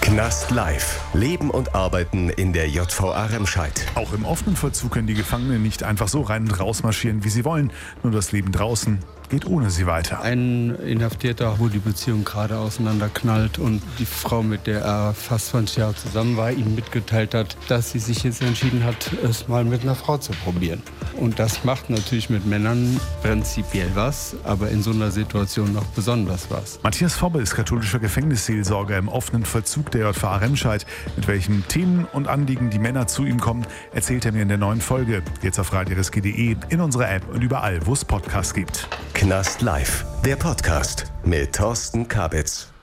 Knast Live. Leben und Arbeiten in der JVA Remscheid. Auch im offenen Vollzug können die Gefangenen nicht einfach so rein und raus marschieren, wie sie wollen. Nur das Leben draußen geht ohne sie weiter. Ein Inhaftierter, wo die Beziehung gerade auseinanderknallt und die Frau, mit der er fast 20 Jahre zusammen war, ihm mitgeteilt hat, dass sie sich jetzt entschieden hat, es mal mit einer Frau zu probieren. Und das macht natürlich mit Männern prinzipiell was, aber in so einer Situation noch besonders was. Matthias Fobbe ist katholischer Gefängnisseelsorger im offenen Vollzug der JVA Remscheid. Mit welchen Themen und Anliegen die Männer zu ihm kommen, erzählt er mir in der neuen Folge. Jetzt auf radiorescue.de, in unserer App und überall, wo es Podcasts gibt. Knast Live, der Podcast mit Thorsten Kabitz.